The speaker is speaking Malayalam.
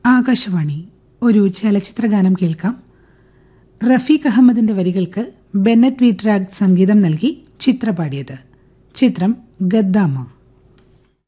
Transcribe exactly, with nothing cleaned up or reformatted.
ആകാശവാണി. ഒരു ചലച്ചിത്രഗാനം കേൾക്കാം. റഫീഖ് അഹമ്മദിന്റെ വരികൾക്ക് ബെന്നറ്റ് വീട്രാഗ് സംഗീതം നൽകി ചിത്ര പാടിയത്. ചിത്രം ഗദ്ദാമ.